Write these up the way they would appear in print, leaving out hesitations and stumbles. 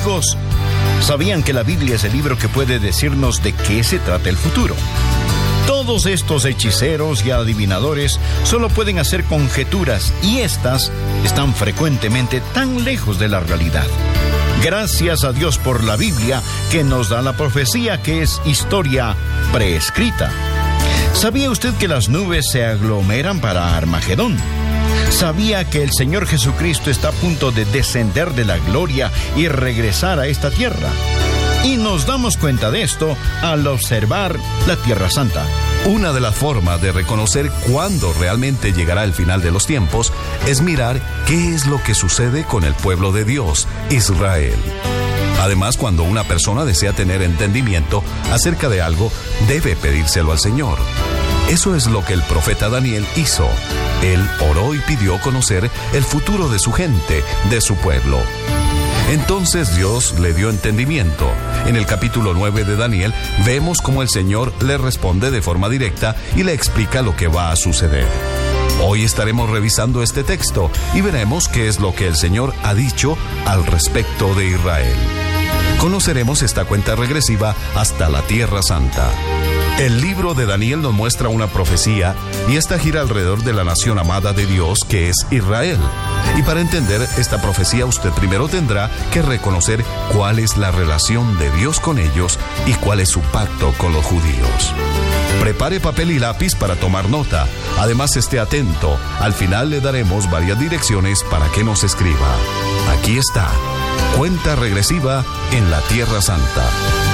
Amigos, ¿sabían que la Biblia es el libro que puede decirnos de qué se trata el futuro? Todos estos hechiceros y adivinadores solo pueden hacer conjeturas y estas están frecuentemente tan lejos de la realidad. Gracias a Dios por la Biblia que nos da la profecía que es historia preescrita. ¿Sabía usted que las nubes se aglomeran para Armagedón? ¿Sabía que el Señor Jesucristo está a punto de descender de la gloria y regresar a esta tierra? Y nos damos cuenta de esto al observar la Tierra Santa. Una de las formas de reconocer cuándo realmente llegará el final de los tiempos es mirar qué es lo que sucede con el pueblo de Dios, Israel. Además, cuando una persona desea tener entendimiento acerca de algo, debe pedírselo al Señor. Eso es lo que el profeta Daniel hizo. Él oró y pidió conocer el futuro de su gente, de su pueblo. Entonces Dios le dio entendimiento. En el capítulo 9 de Daniel vemos cómo el Señor le responde de forma directa y le explica lo que va a suceder. Hoy estaremos revisando este texto y veremos qué es lo que el Señor ha dicho al respecto de Israel. Conoceremos esta cuenta regresiva hasta la Tierra Santa. El libro de Daniel nos muestra una profecía y esta gira alrededor de la nación amada de Dios que es Israel. Y para entender esta profecía usted primero tendrá que reconocer cuál es la relación de Dios con ellos y cuál es su pacto con los judíos. Prepare papel y lápiz para tomar nota. Además, esté atento. Al final le daremos varias direcciones para que nos escriba. Aquí está. Cuenta regresiva en la Tierra Santa.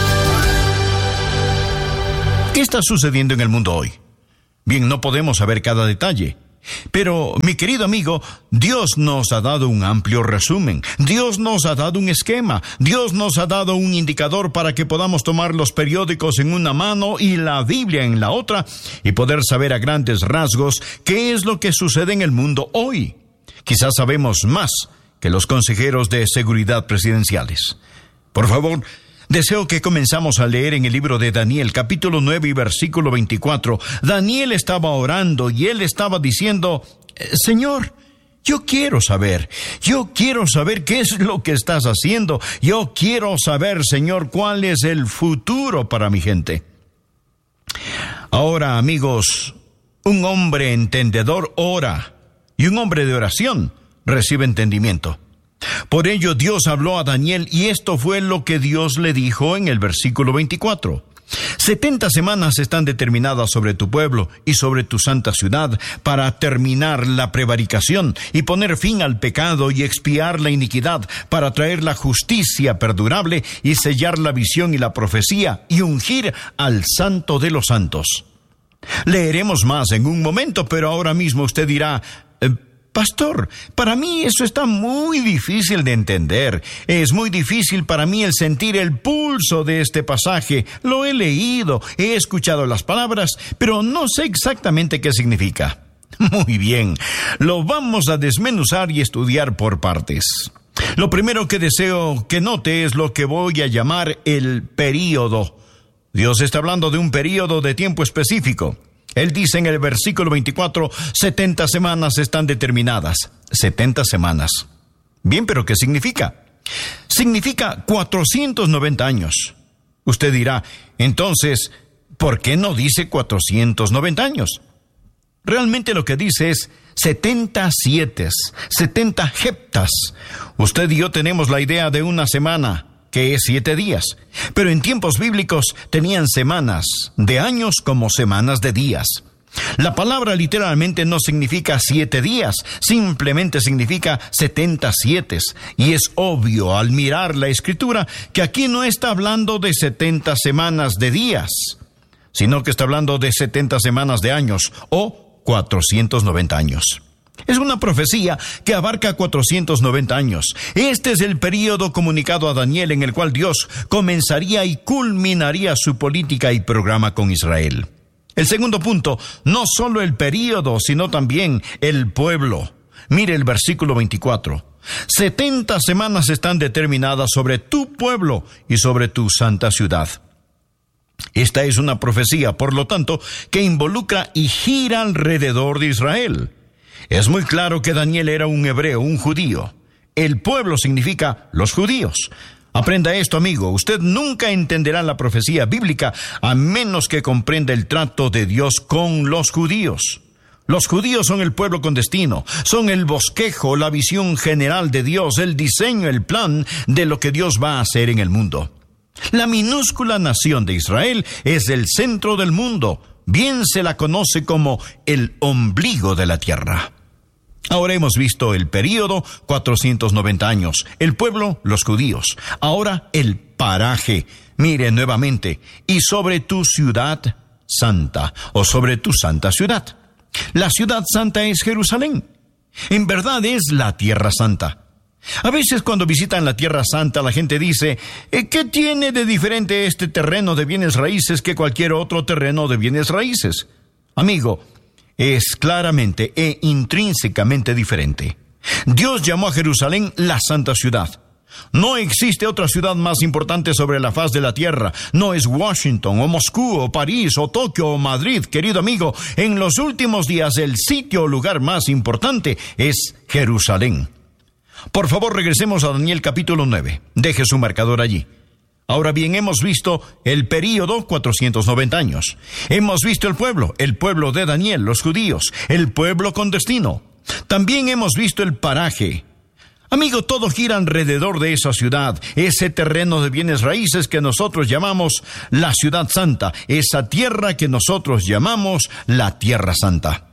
¿Qué está sucediendo en el mundo hoy? Bien, no podemos saber cada detalle. Pero, mi querido amigo, Dios nos ha dado un amplio resumen. Dios nos ha dado un esquema. Dios nos ha dado un indicador para que podamos tomar los periódicos en una mano y la Biblia en la otra y poder saber a grandes rasgos qué es lo que sucede en el mundo hoy. Quizás sabemos más que los consejeros de seguridad presidenciales. Por favor, deseo que comenzamos a leer en el libro de Daniel, capítulo 9 y versículo 24. Daniel estaba orando y él estaba diciendo: Señor, yo quiero saber qué es lo que estás haciendo. Yo quiero saber, Señor, cuál es el futuro para mi gente. Ahora, amigos, un hombre entendedor ora y un hombre de oración recibe entendimiento. Por ello Dios habló a Daniel y esto fue lo que Dios le dijo en el versículo 24. 70 semanas están determinadas sobre tu pueblo y sobre tu santa ciudad para terminar la prevaricación y poner fin al pecado y expiar la iniquidad, para traer la justicia perdurable y sellar la visión y la profecía y ungir al Santo de los Santos. Leeremos más en un momento, pero ahora mismo usted dirá: Pastor, para mí eso está muy difícil de entender. Es muy difícil para mí el sentir el pulso de este pasaje. Lo he leído, he escuchado las palabras, pero no sé exactamente qué significa. Muy bien, lo vamos a desmenuzar y estudiar por partes. Lo primero que deseo que note es lo que voy a llamar el período. Dios está hablando de un período de tiempo específico. Él dice en el versículo 24, 70 semanas están determinadas. 70 semanas. Bien, pero ¿qué significa? Significa 490 años. Usted dirá, entonces, ¿por qué no dice 490 años? Realmente lo que dice es 70 sietes, 70 heptas. Usted y yo tenemos la idea de una semana, que es 7 días. Pero en tiempos bíblicos tenían semanas de años como semanas de días. La palabra literalmente no significa 7 días, simplemente significa 70 sietes. Y es obvio al mirar la Escritura que aquí no está hablando de 70 semanas de días, sino que está hablando de 70 semanas de años o 490 años. Es una profecía que abarca 490 años. Este es el período comunicado a Daniel en el cual Dios comenzaría y culminaría su política y programa con Israel. El segundo punto, no solo el período, sino también el pueblo. Mire el versículo 24. 70 semanas están determinadas sobre tu pueblo y sobre tu santa ciudad. Esta es una profecía, por lo tanto, que involucra y gira alrededor de Israel. Es muy claro que Daniel era un hebreo, un judío. El pueblo significa los judíos. Aprenda esto, amigo. Usted nunca entenderá la profecía bíblica a menos que comprenda el trato de Dios con los judíos. Los judíos son el pueblo con destino, son el bosquejo, la visión general de Dios, el diseño, el plan de lo que Dios va a hacer en el mundo. La minúscula nación de Israel es el centro del mundo. Bien se la conoce como el ombligo de la tierra. Ahora hemos visto el período, 490 años. El pueblo, los judíos. Ahora el paraje. Mire nuevamente. Y sobre tu ciudad santa, o sobre tu santa ciudad. La ciudad santa es Jerusalén. En verdad es la tierra santa. A veces cuando visitan la tierra santa la gente dice, ¿qué tiene de diferente este terreno de bienes raíces que cualquier otro terreno de bienes raíces? Amigo, es claramente e intrínsecamente diferente. Dios llamó a Jerusalén la santa ciudad. No existe otra ciudad más importante sobre la faz de la tierra. No es Washington, o Moscú, o París, o Tokio, o Madrid. Querido amigo, en los últimos días el sitio o lugar más importante es Jerusalén. Por favor, regresemos a Daniel capítulo 9. Deje su marcador allí. Ahora bien, hemos visto el período, 490 años. Hemos visto el pueblo de Daniel, los judíos, el pueblo con destino. También hemos visto el paraje. Amigo, todo gira alrededor de esa ciudad, ese terreno de bienes raíces que nosotros llamamos la ciudad santa, esa tierra que nosotros llamamos la tierra santa.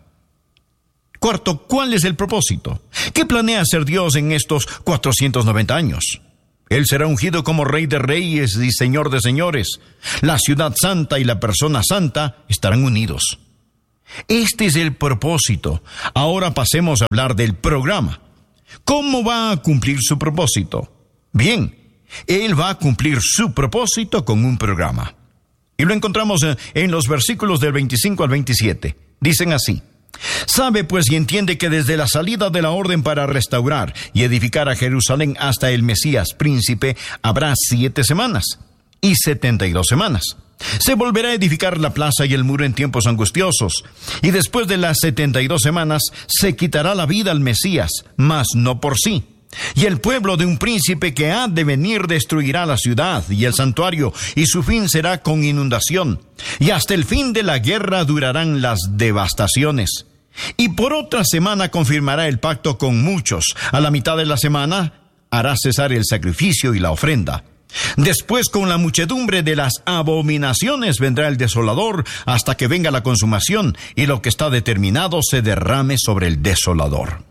Cuarto, ¿cuál es el propósito? ¿Qué planea hacer Dios en estos 490 años? Él será ungido como Rey de Reyes y Señor de Señores. La ciudad santa y la persona santa estarán unidos. Este es el propósito. Ahora pasemos a hablar del programa. ¿Cómo va a cumplir su propósito? Bien, Él va a cumplir su propósito con un programa. Y lo encontramos en los versículos del 25 al 27. Dicen así: Sabe pues y entiende que desde la salida de la orden para restaurar y edificar a Jerusalén hasta el Mesías príncipe habrá 7 semanas y 72 semanas. Se volverá a edificar la plaza y el muro en tiempos angustiosos, y después de las 72 semanas se quitará la vida al Mesías, mas no por sí. Y el pueblo de un príncipe que ha de venir destruirá la ciudad y el santuario, y su fin será con inundación. Y hasta el fin de la guerra durarán las devastaciones. Y por otra semana confirmará el pacto con muchos. A la mitad de la semana hará cesar el sacrificio y la ofrenda. Después, con la muchedumbre de las abominaciones vendrá el desolador, hasta que venga la consumación, y lo que está determinado se derrame sobre el desolador.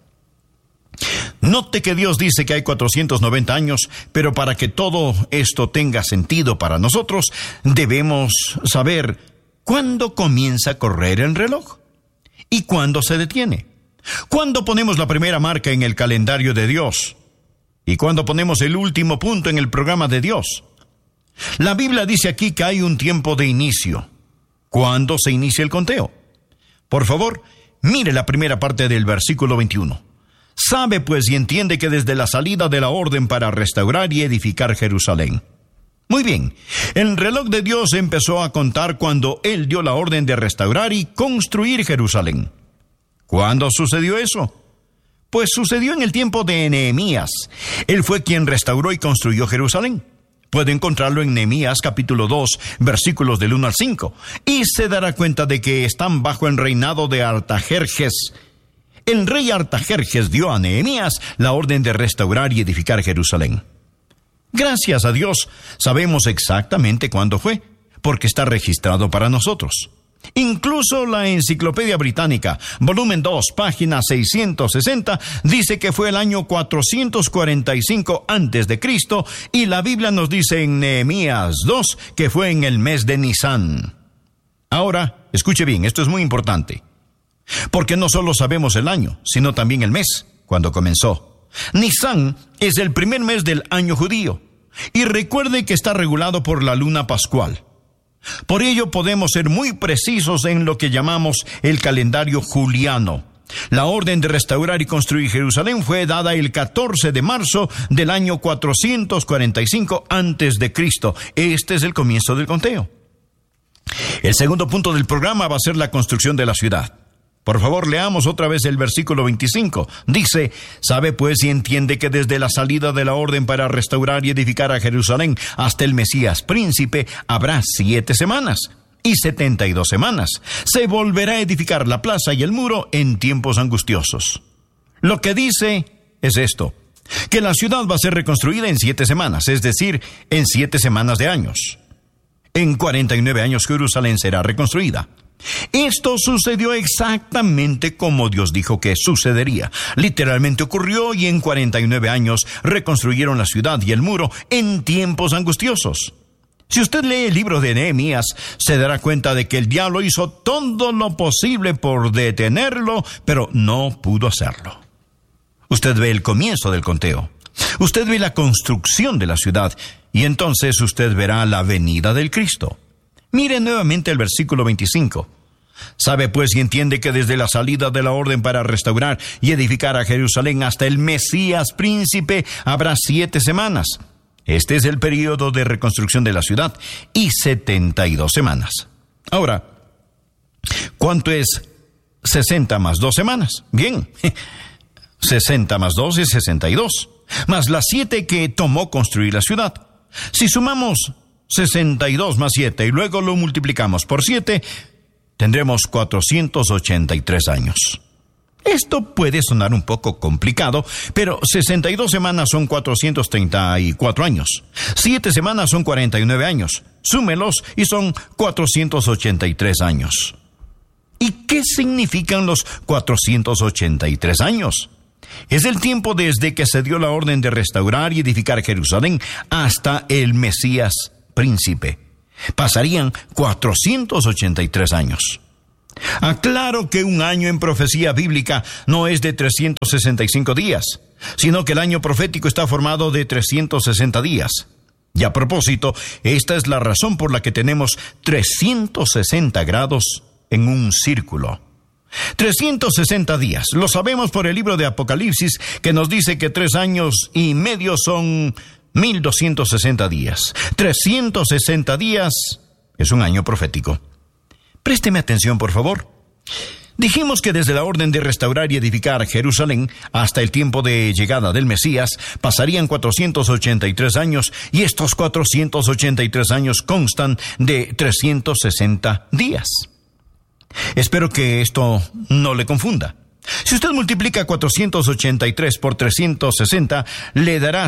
Note que Dios dice que hay 490 años, pero para que todo esto tenga sentido para nosotros, debemos saber cuándo comienza a correr el reloj y cuándo se detiene. ¿Cuándo ponemos la primera marca en el calendario de Dios? ¿Y cuándo ponemos el último punto en el programa de Dios? La Biblia dice aquí que hay un tiempo de inicio. ¿Cuándo se inicia el conteo? Por favor, mire la primera parte del versículo 21. Sabe pues y entiende que desde la salida de la orden para restaurar y edificar Jerusalén. Muy bien, el reloj de Dios empezó a contar cuando Él dio la orden de restaurar y construir Jerusalén. ¿Cuándo sucedió eso? Pues sucedió en el tiempo de Nehemías. Él fue quien restauró y construyó Jerusalén. Puede encontrarlo en Nehemías capítulo 2, versículos del 1 al 5. Y se dará cuenta de que están bajo el reinado de Artajerjes. El rey Artajerjes dio a Nehemías la orden de restaurar y edificar Jerusalén. Gracias a Dios, sabemos exactamente cuándo fue, porque está registrado para nosotros. Incluso la Enciclopedia Británica, volumen 2, página 660, dice que fue el año 445 a.C., y la Biblia nos dice en Nehemías 2 que fue en el mes de Nisán. Ahora, escuche bien, esto es muy importante, porque no solo sabemos el año, sino también el mes, cuando comenzó. Nisán es el primer mes del año judío, y recuerde que está regulado por la luna pascual. Por ello podemos ser muy precisos en lo que llamamos el calendario juliano. La orden de restaurar y construir Jerusalén fue dada el 14 de marzo del año 445 a.C. Este es el comienzo del conteo. El segundo punto del programa va a ser la construcción de la ciudad. Por favor, leamos otra vez el versículo 25. Dice, sabe pues y entiende que desde la salida de la orden para restaurar y edificar a Jerusalén hasta el Mesías príncipe habrá 7 semanas y 72 semanas. Se volverá a edificar la plaza y el muro en tiempos angustiosos. Lo que dice es esto, que la ciudad va a ser reconstruida en 7 semanas, es decir, en 7 semanas de años. En 49 años Jerusalén será reconstruida. Esto sucedió exactamente como Dios dijo que sucedería. Literalmente ocurrió y en 49 años reconstruyeron la ciudad y el muro en tiempos angustiosos. Si usted lee el libro de Nehemías, se dará cuenta de que el diablo hizo todo lo posible por detenerlo, pero no pudo hacerlo. Usted ve el comienzo del conteo. Usted ve la construcción de la ciudad y entonces usted verá la venida del Cristo. Mire nuevamente el versículo 25. Sabe pues y entiende que desde la salida de la orden para restaurar y edificar a Jerusalén hasta el Mesías príncipe habrá 7 semanas. Este es el período de reconstrucción de la ciudad y 72 semanas. Ahora, ¿cuánto es 60 más 2 semanas? Bien, 60 más 2 es 62, más las 7 que tomó construir la ciudad. Si sumamos 62 más 7 y luego lo multiplicamos por 7, tendremos 483 años. Esto puede sonar un poco complicado, pero 62 semanas son 434 años. 7 semanas son 49 años. Súmelos y son 483 años. ¿Y qué significan los 483 años? Es el tiempo desde que se dio la orden de restaurar y edificar Jerusalén hasta el Mesías príncipe. Pasarían 483 años. Aclaro que un año en profecía bíblica no es de 365 días, sino que el año profético está formado de 360 días. Y a propósito, esta es la razón por la que tenemos 360 grados en un círculo. 360 días. Lo sabemos por el libro de Apocalipsis, que nos dice que 3 años y medio son 1260 días. 360 días es un año profético. Présteme atención, por favor. Dijimos que desde la orden de restaurar y edificar Jerusalén hasta el tiempo de llegada del Mesías pasarían 483 años y estos 483 años constan de 360 días. Espero que esto no le confunda. Si usted multiplica 483 por 360, le dará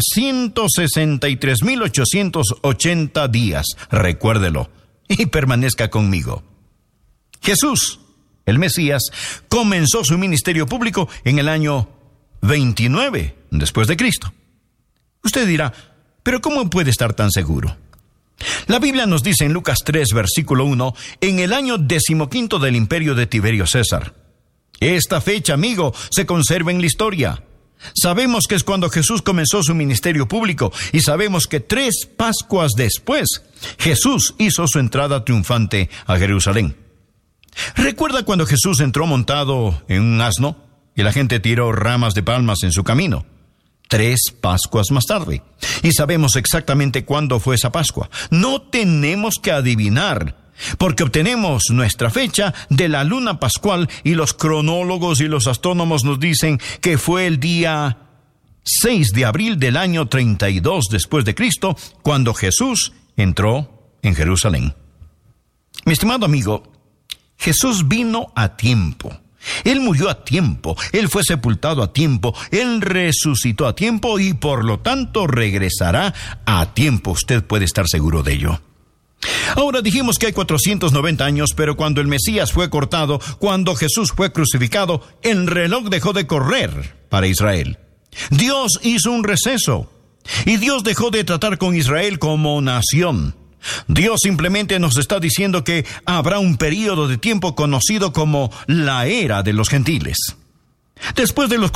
163.880 días. Recuérdelo y permanezca conmigo. Jesús, el Mesías, comenzó su ministerio público en el año 29 después de Cristo. Usted dirá, ¿pero cómo puede estar tan seguro? La Biblia nos dice en Lucas 3, versículo 1, en el año 15 del imperio de Tiberio César. Esta fecha, amigo, se conserva en la historia. Sabemos que es cuando Jesús comenzó su ministerio público y sabemos que 3 Pascuas después, Jesús hizo su entrada triunfante a Jerusalén. ¿Recuerda cuando Jesús entró montado en un asno y la gente tiró ramas de palmas en su camino? 3 Pascuas más tarde. Y sabemos exactamente cuándo fue esa Pascua. No tenemos que adivinar, porque obtenemos nuestra fecha de la luna pascual y los cronólogos y los astrónomos nos dicen que fue el día 6 de abril del año 32 después de Cristo, cuando Jesús entró en Jerusalén. Mi estimado amigo, Jesús vino a tiempo. Él murió a tiempo, Él fue sepultado a tiempo, Él resucitó a tiempo y por lo tanto regresará a tiempo. Usted puede estar seguro de ello. Ahora dijimos que hay 490 años, pero cuando el Mesías fue cortado, cuando Jesús fue crucificado, el reloj dejó de correr para Israel. Dios hizo un receso y Dios dejó de tratar con Israel como nación. Dios simplemente nos está diciendo que habrá un período de tiempo conocido como la era de los gentiles. Después de los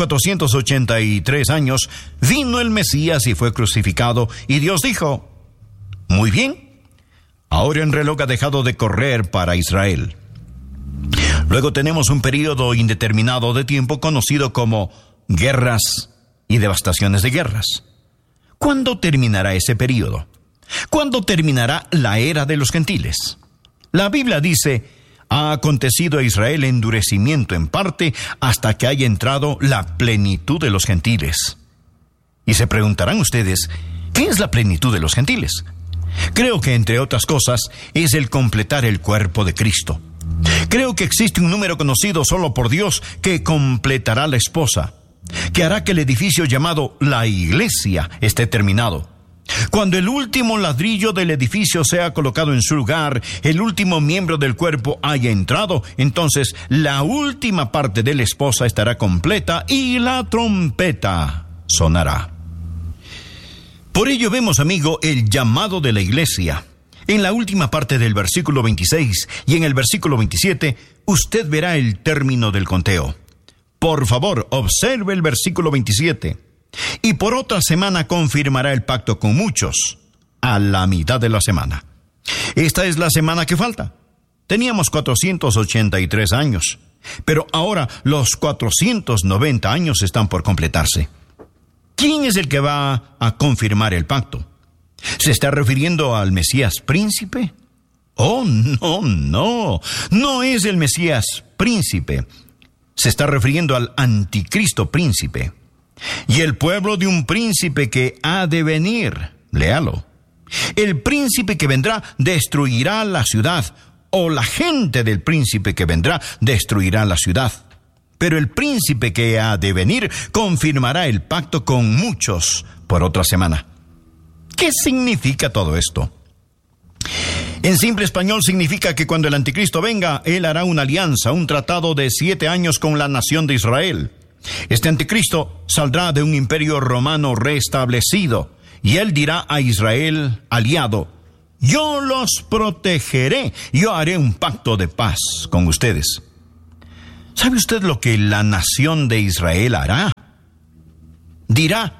483 años, vino el Mesías y fue crucificado, y Dios dijo, muy bien, ahora el reloj ha dejado de correr para Israel. Luego tenemos un período indeterminado de tiempo conocido como guerras y devastaciones de guerras. ¿Cuándo terminará ese período? ¿Cuándo terminará la era de los gentiles? La Biblia dice, Ha acontecido a Israel endurecimiento en parte hasta que haya entrado la plenitud de los gentiles. Y se preguntarán ustedes, ¿qué es la plenitud de los gentiles? Creo que, entre otras cosas, es el completar el cuerpo de Cristo. Creo que existe un número conocido solo por Dios que completará la esposa, que hará que el edificio llamado la iglesia esté terminado. Cuando el último ladrillo del edificio sea colocado en su lugar, el último miembro del cuerpo haya entrado, entonces la última parte de la esposa estará completa y la trompeta sonará. Por ello vemos, amigo, el llamado de la iglesia. En la última parte del versículo 26 y en el versículo 27, usted verá el término del conteo. Por favor, observe el versículo 27. Y por otra semana confirmará el pacto con muchos, a la mitad de la semana. Esta es la semana que falta. Teníamos 483 años, pero ahora los 490 años están por completarse. ¿Quién es el que va a confirmar el pacto? ¿Se está refiriendo al Mesías príncipe? Oh, no es el Mesías príncipe. Se está refiriendo al anticristo príncipe. Y el pueblo de un príncipe que ha de venir, léalo. El príncipe que vendrá destruirá la ciudad, o la gente del príncipe que vendrá destruirá la ciudad. Pero el príncipe que ha de venir confirmará el pacto con muchos por otra semana. ¿Qué significa todo esto? En simple español significa que cuando el anticristo venga, él hará una alianza, un tratado de 7 años con la nación de Israel. Este anticristo saldrá de un imperio romano restablecido, y él dirá a Israel, aliado, yo los protegeré, yo haré un pacto de paz con ustedes. ¿Sabe usted lo que la nación de Israel hará? Dirá,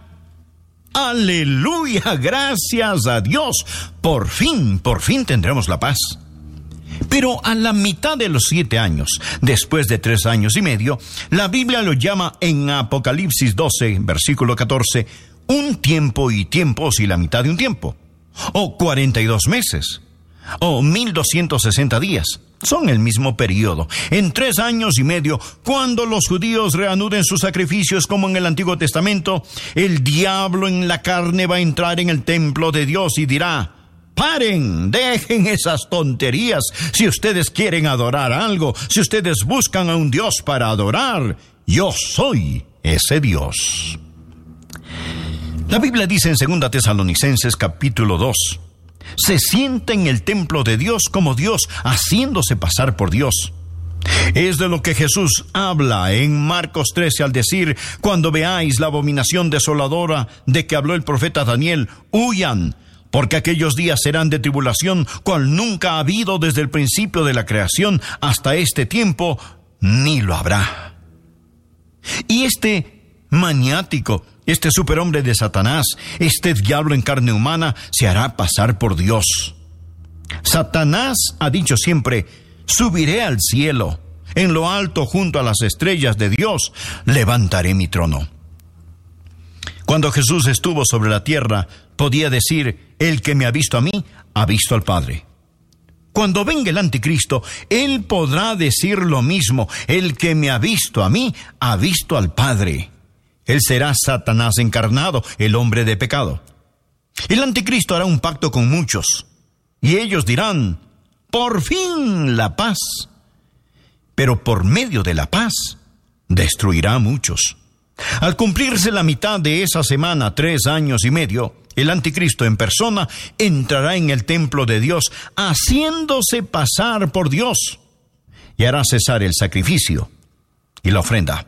aleluya, gracias a Dios, por fin tendremos la paz. Pero a la mitad de los 7 años, después de 3 años y medio, la Biblia lo llama en Apocalipsis 12, versículo 14, un tiempo y tiempos y la mitad de un tiempo, o 42 meses, o 1260 días. Son el mismo periodo. En 3 años y medio, cuando los judíos reanuden sus sacrificios como en el Antiguo Testamento, el diablo en la carne va a entrar en el templo de Dios y dirá, paren, dejen esas tonterías. Si ustedes quieren adorar algo, si ustedes buscan a un Dios para adorar, yo soy ese Dios. La Biblia dice en 2 Tesalonicenses capítulo 2, se sienta en el templo de Dios como Dios, haciéndose pasar por Dios. Es de lo que Jesús habla en Marcos 13 al decir, cuando veáis la abominación desoladora de que habló el profeta Daniel, huyan, porque aquellos días serán de tribulación, cual nunca ha habido desde el principio de la creación hasta este tiempo, ni lo habrá. Y este maniático, este superhombre de Satanás, este diablo en carne humana, se hará pasar por Dios. Satanás ha dicho siempre, subiré al cielo, en lo alto junto a las estrellas de Dios, levantaré mi trono. Cuando Jesús estuvo sobre la tierra, podía decir, el que me ha visto a mí, ha visto al Padre. Cuando venga el anticristo, él podrá decir lo mismo, el que me ha visto a mí, ha visto al Padre. Él será Satanás encarnado, el hombre de pecado. El anticristo hará un pacto con muchos, y ellos dirán, por fin la paz. Pero por medio de la paz, destruirá a muchos. Al cumplirse la mitad de esa semana, 3 años y medio, el anticristo en persona entrará en el templo de Dios, haciéndose pasar por Dios, y hará cesar el sacrificio y la ofrenda.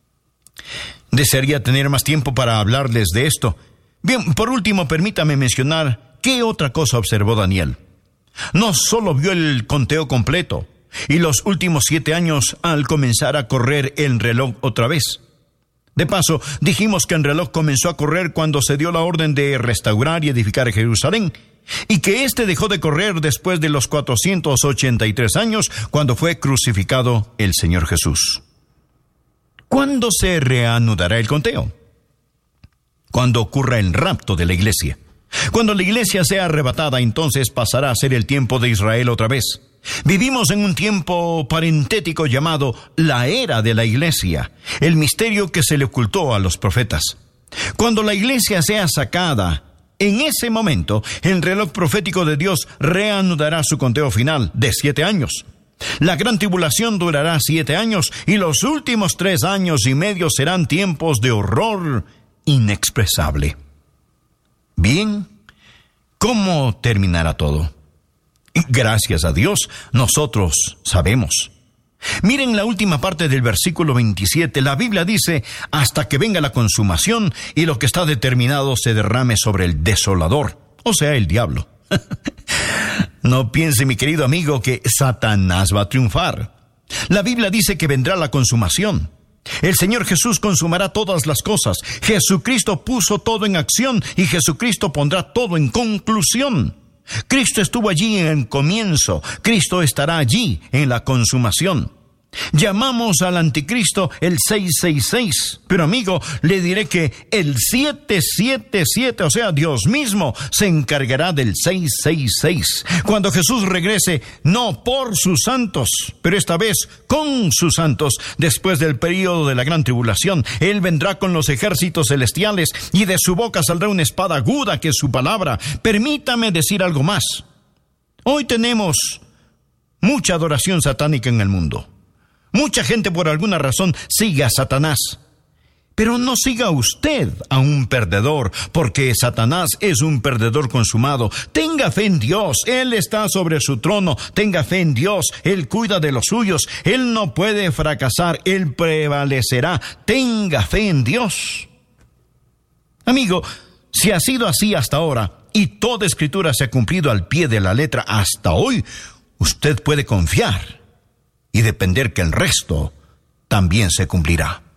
Desearía tener más tiempo para hablarles de esto. Bien, por último, permítame mencionar qué otra cosa observó Daniel. No solo vio el conteo completo y los últimos 7 años al comenzar a correr el reloj otra vez. De paso, dijimos que el reloj comenzó a correr cuando se dio la orden de restaurar y edificar Jerusalén, y que éste dejó de correr después de los 483 años, cuando fue crucificado el Señor Jesús. ¿Cuándo se reanudará el conteo? Cuando ocurra el rapto de la iglesia. Cuando la iglesia sea arrebatada, entonces pasará a ser el tiempo de Israel otra vez. Vivimos en un tiempo parentético llamado la era de la iglesia, el misterio que se le ocultó a los profetas. Cuando la iglesia sea sacada, en ese momento, el reloj profético de Dios reanudará su conteo final de 7 años. La gran tribulación durará 7 años y los últimos 3 años y medio serán tiempos de horror inexpresable. Bien, ¿cómo terminará todo? Gracias a Dios, nosotros sabemos. Miren la última parte del versículo 27. La Biblia dice, hasta que venga la consumación y lo que está determinado se derrame sobre el desolador, o sea, el diablo. No piense, mi querido amigo, que Satanás va a triunfar. La Biblia dice que vendrá la consumación. El Señor Jesús consumará todas las cosas. Jesucristo puso todo en acción y Jesucristo pondrá todo en conclusión. Cristo estuvo allí en el comienzo. Cristo estará allí en la consumación. Llamamos al anticristo el 666, pero amigo, le diré que el 777, o sea, Dios mismo, se encargará del 666. Cuando Jesús regrese, no por sus santos, pero esta vez con sus santos, después del período de la gran tribulación, Él vendrá con los ejércitos celestiales y de su boca saldrá una espada aguda que es su palabra. Permítame decir algo más. Hoy tenemos mucha adoración satánica en el mundo. Mucha gente por alguna razón sigue a Satanás. Pero no siga usted a un perdedor, porque Satanás es un perdedor consumado. Tenga fe en Dios, Él está sobre su trono. Tenga fe en Dios, Él cuida de los suyos. Él no puede fracasar, Él prevalecerá. Tenga fe en Dios. Amigo, si ha sido así hasta ahora, y toda escritura se ha cumplido al pie de la letra hasta hoy, usted puede confiar y depender que el resto también se cumplirá.